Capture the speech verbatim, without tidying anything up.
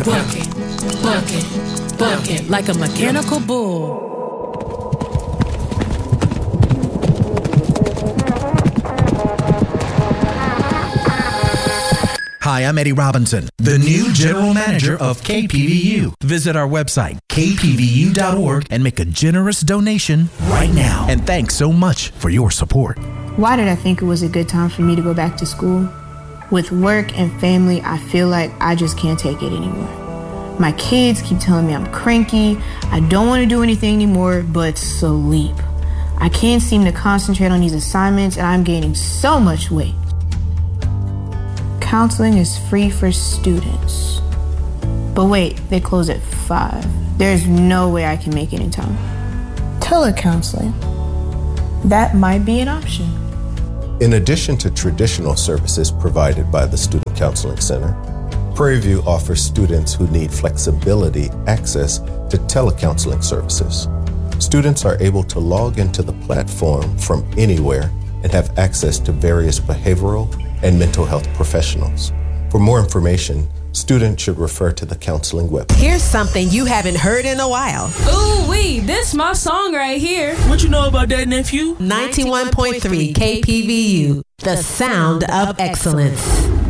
bucket, bucket, bucket, like a mechanical bull. Hi, I'm Eddie Robinson, the new general manager of K P V U. Visit our website, k p v u dot org, and make a generous donation right now. And thanks so much for your support. Why did I think it was a good time for me to go back to school? With work and family, I feel like I just can't take it anymore. My kids keep telling me I'm cranky, I don't want to do anything anymore but sleep. I can't seem to concentrate on these assignments, and I'm gaining so much weight. Counseling is free for students. But wait, they close at five. There's no way I can make it in time. Telecounseling. That might be an option. In addition to traditional services provided by the Student Counseling Center, Prairie View offers students who need flexibility access to telecounseling services. Students are able to log into the platform from anywhere and have access to various behavioral and mental health professionals. For more information, students should refer to the counseling website. Here's something you haven't heard in a while. Ooh wee, this my song right here. What you know about that, nephew? ninety-one point three K P V U, the sound of excellence.